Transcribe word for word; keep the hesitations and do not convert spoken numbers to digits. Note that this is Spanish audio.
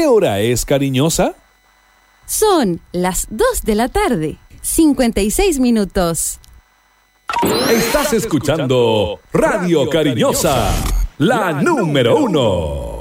hora es, cariñosa? Son las dos de la tarde, cincuenta y seis minutos. Estás escuchando Radio Cariñosa, la número uno.